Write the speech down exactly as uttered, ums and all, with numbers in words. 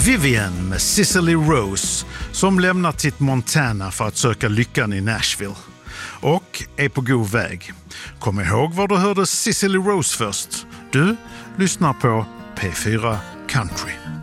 Vivian med Cicely Rose som lämnat sitt Montana för att söka lyckan i Nashville. Och är på god väg. Kom ihåg var du hörde Cicely Rose först. Du lyssnar på P fyra Country.